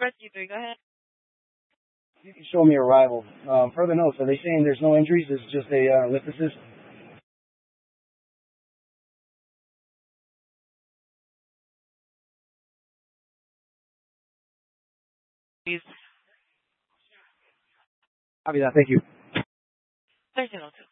Rescue 3, go ahead. You can show me arrival. Further notes, are they saying there's no injuries? It's just a lift assist? Please. Copy that. Thank you. 1302.